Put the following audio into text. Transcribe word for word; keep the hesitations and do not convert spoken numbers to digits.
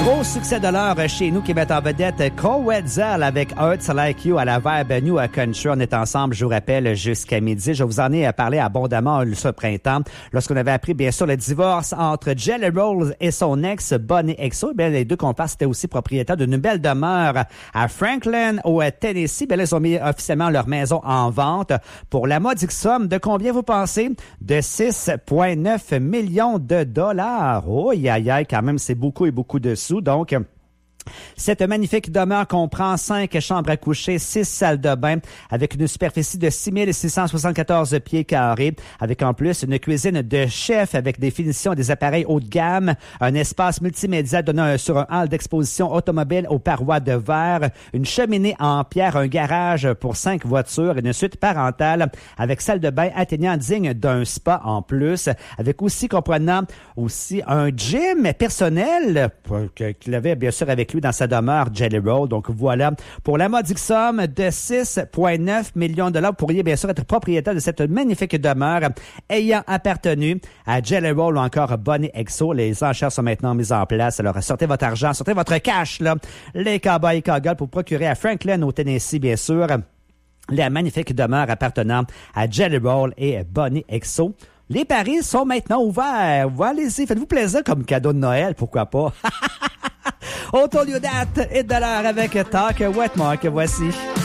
Gros succès de l'heure chez nous qui met en vedette Cole Wetzel avec Hearts Like You à la Vibe New Country. On est ensemble, je vous rappelle, jusqu'à midi. Je vous en ai parlé abondamment ce printemps lorsqu'on avait appris, bien sûr, le divorce entre Jelly Roll et son ex Bonnie Exo. Bien, les deux comparses étaient aussi propriétaires d'une belle demeure à Franklin, au Tennessee. Bien, là, ils ont mis officiellement leur maison en vente pour la modique somme de combien vous pensez? De six virgule neuf millions de dollars. Oh, aïe, aïe, quand même, c'est beaucoup et beaucoup de sous. Donc, cette magnifique demeure comprend cinq chambres à coucher, six salles de bain avec une superficie de six mille six cent soixante-quatorze pieds carrés, avec en plus une cuisine de chef avec des finitions et des appareils haut de gamme, un espace multimédia donnant sur un hall d'exposition automobile aux parois de verre, une cheminée en pierre, un garage pour cinq voitures et une suite parentale avec salle de bain atteignant digne d'un spa en plus, avec aussi comprenant aussi un gym personnel qu'il avait bien sûr avec lui dans sa demeure Jelly Roll. Donc voilà, pour la modique somme de six virgule neuf millions de dollars, vous pourriez bien sûr être propriétaire de cette magnifique demeure ayant appartenu à Jelly Roll ou encore Bonnie Exo. Les enchères sont maintenant mises en place. Alors sortez votre argent, sortez votre cash, là, les cowboys et cowgirls, pour procurer à Franklin au Tennessee, bien sûr, la magnifique demeure appartenant à Jelly Roll et Bonnie Exo. Les paris sont maintenant ouverts. Allez-y, faites-vous plaisir comme cadeau de Noël, pourquoi pas? On told you that et de l'heure avec Talk Wetmark, voici.